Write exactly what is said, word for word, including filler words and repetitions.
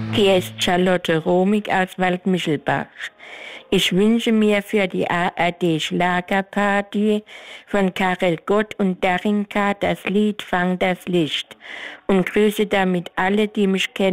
Hier ist Charlotte Romig aus Waldmichelbach. Ich wünsche mir für die A R D Schlagerparty von Karel Gott und Darinka das Lied Fang das Licht und grüße damit alle, die mich kennen.